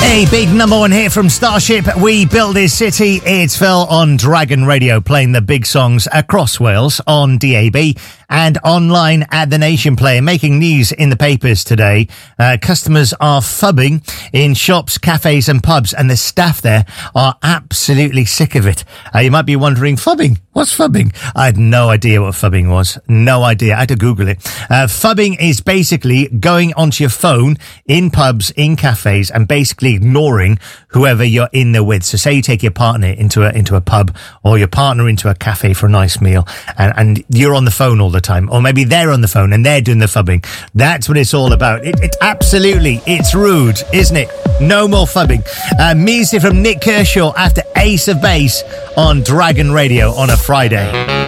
A big number one hit from Starship, We Build This City. It's Phil on Dragon Radio, playing the big songs across Wales on DAB and online at The Nation Player. Making news in the papers today. Customers are phubbing in shops, cafes and pubs, and the staff there are absolutely sick of it. You might be wondering, phubbing? What's phubbing? I had no idea what phubbing was. No idea. I had to Google it. Phubbing is basically going onto your phone in pubs, in cafes, and basically ignoring whoever you're in there with. So say you take your partner into a pub or your partner into a cafe for a nice meal, and you're on the phone all the time, or maybe they're on the phone and they're doing the phubbing. That's what it's all about. It absolutely, it's rude, isn't it? No more phubbing. Music from Nick Kershaw after Ace of Base on Dragon Radio on a Friday.